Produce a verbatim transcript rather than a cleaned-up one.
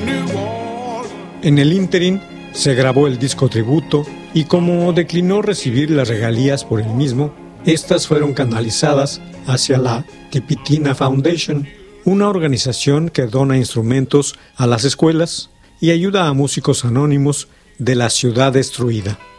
En el ínterin se grabó el disco tributo y como declinó recibir las regalías por el mismo, estas fueron canalizadas hacia la Tipitina Foundation, una organización que dona instrumentos a las escuelas y ayuda a músicos anónimos de la ciudad destruida.